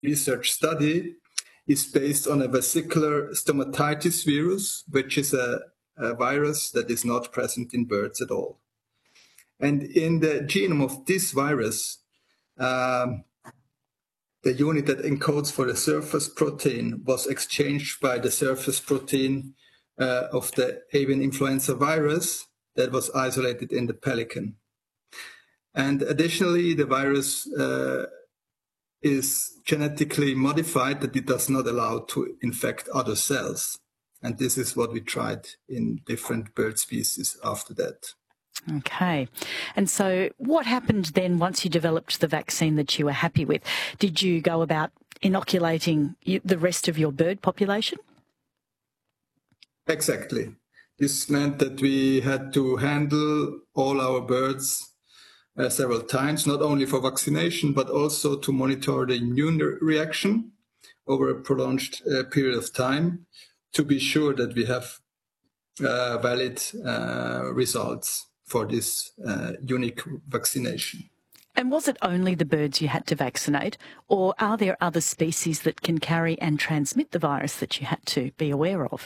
research study is based on a vesicular stomatitis virus, which is a virus that is not present in birds at all. And in the genome of this virus, the unit that encodes for the surface protein was exchanged by the surface protein of the avian influenza virus that was isolated in the pelican. And additionally, the virus is genetically modified that it does not allow to infect other cells. And this is what we tried in different bird species after that. Okay. And so what happened then once you developed the vaccine that you were happy with? Did you go about inoculating the rest of your bird population? Exactly. This meant that we had to handle all our birds several times, not only for vaccination, but also to monitor the immune reaction over a prolonged period of time to be sure that we have valid results for this unique vaccination. And was it only the birds you had to vaccinate, or are there other species that can carry and transmit the virus that you had to be aware of?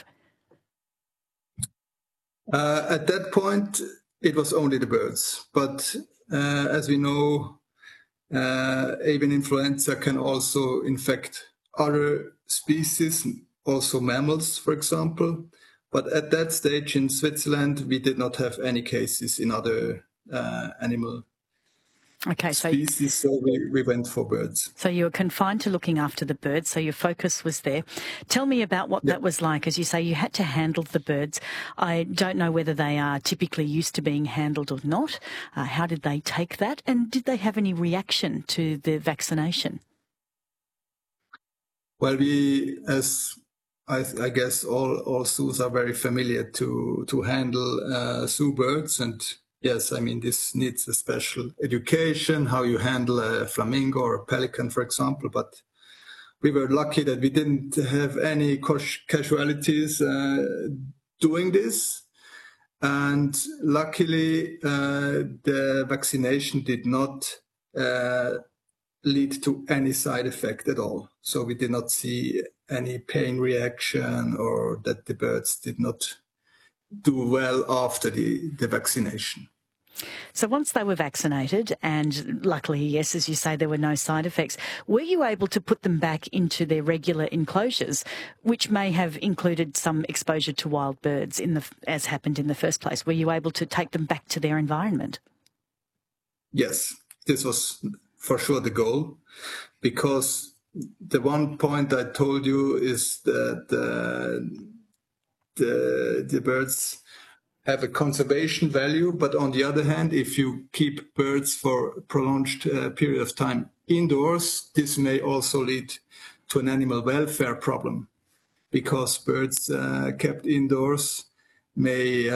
At that point, it was only the birds. But as we know, avian influenza can also infect other species, also mammals, for example. But at that stage in Switzerland, we did not have any cases in other animal species, so we went for birds. So you were confined to looking after the birds, so your focus was there. Tell me about what that was like. As you say, you had to handle the birds. I don't know whether they are typically used to being handled or not. How did they take that? And did they have any reaction to the vaccination? Well, we, as I guess all zoos are very familiar to handle zoo birds, and yes, I mean, this needs a special education, how you handle a flamingo or a pelican, for example. But we were lucky that we didn't have any casualties doing this. And luckily, the vaccination did not lead to any side effect at all. So we did not see any pain reaction or that the birds did not do well after the vaccination. So once they were vaccinated, and luckily, yes, as you say, there were no side effects, were you able to put them back into their regular enclosures, which may have included some exposure to wild birds, as happened in the first place? Were you able to take them back to their environment? Yes, this was for sure the goal, because the one point I told you is that the birds have a conservation value, but on the other hand, if you keep birds for a prolonged period of time indoors, this may also lead to an animal welfare problem, because birds kept indoors may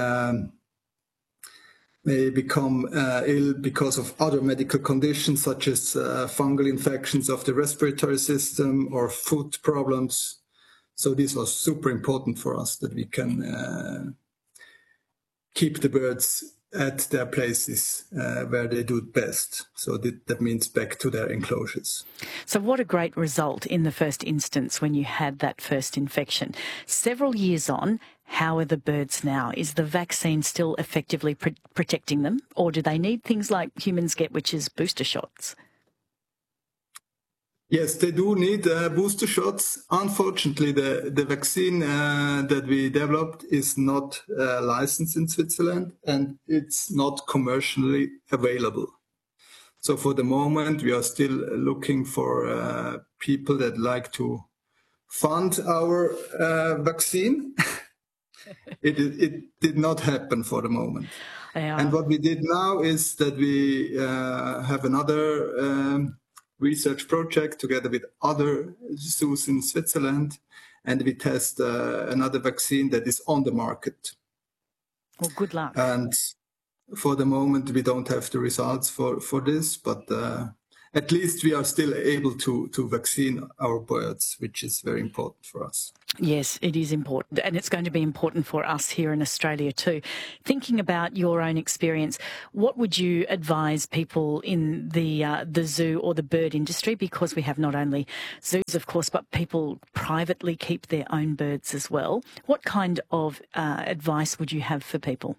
become ill because of other medical conditions, such as fungal infections of the respiratory system or food problems. So this was super important for us, that we can keep the birds at their places where they do best. So that means back to their enclosures. So what a great result in the first instance when you had that first infection. Several years on, how are the birds now? Is the vaccine still effectively protecting them, or do they need things like humans get, which is booster shots? Yes, they do need booster shots. Unfortunately, the vaccine that we developed is not licensed in Switzerland, and it's not commercially available. So for the moment, we are still looking for people that like to fund our vaccine. It did not happen for the moment. Yeah. And what we did now is that we have another research project together with other zoos in Switzerland, and we test another vaccine that is on the market. Well, good luck. And for the moment, we don't have the results for this, but at least we are still able to vaccine our birds, which is very important for us. Yes, it is important, and it's going to be important for us here in Australia too. Thinking about your own experience, what would you advise people in the zoo or the bird industry? Because we have not only zoos, of course, but people privately keep their own birds as well. What kind of advice would you have for people?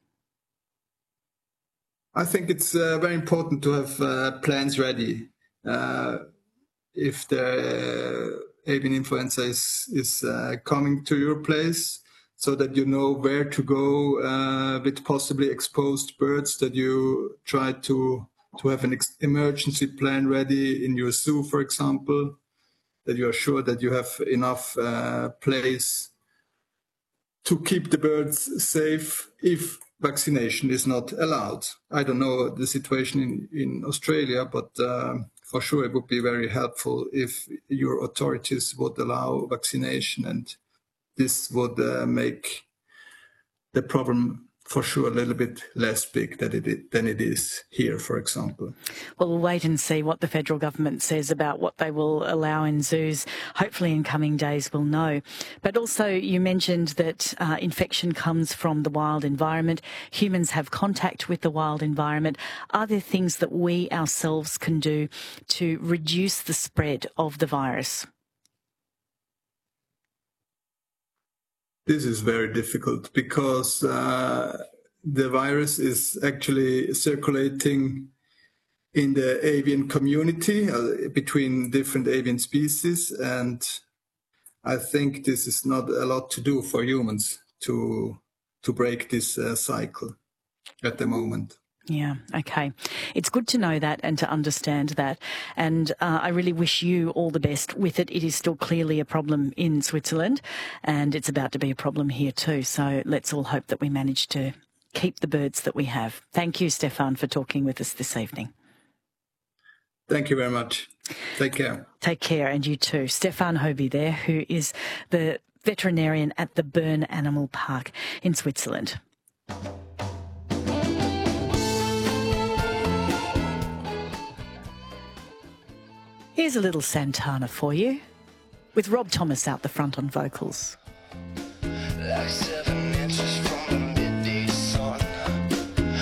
I think it's very important to have plans ready. If the avian influenza is coming to your place, so that you know where to go with possibly exposed birds, that you try to have an emergency plan ready in your zoo, for example, that you are sure that you have enough place to keep the birds safe if vaccination is not allowed. I don't know the situation in Australia, but for sure it would be very helpful if your authorities would allow vaccination, and this would make the problem for sure a little bit less big than it is here, for example. Well, we'll wait and see what the federal government says about what they will allow in zoos. Hopefully in coming days we'll know. But also you mentioned that infection comes from the wild environment. Humans have contact with the wild environment. Are there things that we ourselves can do to reduce the spread of the virus? This is very difficult because the virus is actually circulating in the avian community between different avian species, and I think this is not a lot to do for humans to break this cycle at the moment. Yeah, okay. It's good to know that and to understand that. And I really wish you all the best with it. It is still clearly a problem in Switzerland, and it's about to be a problem here too. So let's all hope that we manage to keep the birds that we have. Thank you, Stefan, for talking with us this evening. Thank you very much. Take care. Take care, and you too. Stefan Hobie there, who is the veterinarian at the Bern Animal Park in Switzerland. Here's a little Santana for you, with Rob Thomas out the front on vocals.